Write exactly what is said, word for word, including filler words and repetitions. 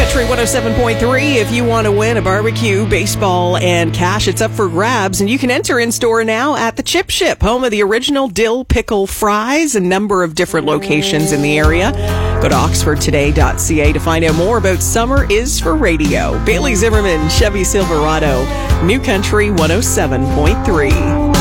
Country one oh seven point three. If you want to win a barbecue, baseball, and cash, it's up for grabs. And you can enter in store now at the Chip Ship, home of the original dill pickle fries, a number of different locations in the area. Go to oxford today dot c a to find out more about Summer is for Radio. Bailey Zimmerman, Chevy Silverado, New Country one oh seven point three.